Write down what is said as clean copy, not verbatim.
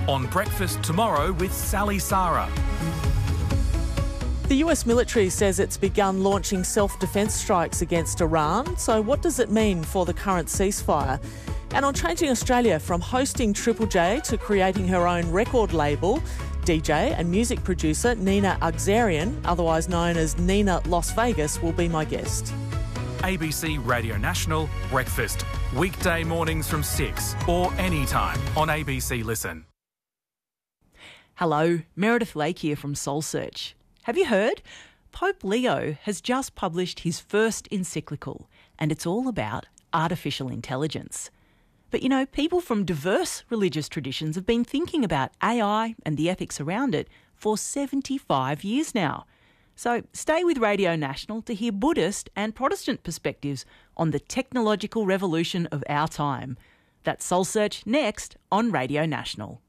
On Breakfast Tomorrow with Sally Sara. The US military says it's begun launching self-defence strikes against Iran. So what does it mean for the current ceasefire? And on changing Australia from hosting Triple J to creating her own record label, DJ and music producer Nina Agzarian, otherwise known as Nina Las Vegas, will be my guest. ABC Radio National Breakfast. Weekday mornings from 6 or anytime on ABC Listen. Hello, Meredith Lake here from Soul Search. Have you heard? Pope Leo has just published his first encyclical, and it's all about artificial intelligence. But you know, people from diverse religious traditions have been thinking about AI and the ethics around it for 75 years now. So stay with Radio National to hear Buddhist and Protestant perspectives on the technological revolution of our time. That's Soul Search next on Radio National.